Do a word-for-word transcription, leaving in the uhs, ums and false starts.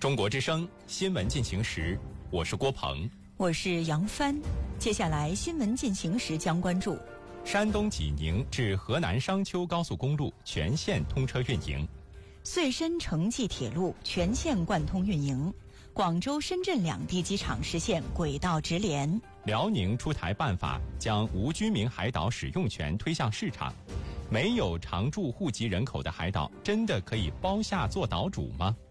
中国之声新闻进行时，我是郭鹏， 我是杨帆。接下来新闻进行时将关注： 山东济宁至河南商丘高速公路全线通车运营； 穗深城际铁路全线贯通运营；广州、深圳两地机场实现轨道直联； 辽宁出台办法，将无居民海岛使用权推向市场。没有常住户籍人口的海岛，真的可以包下做岛主吗？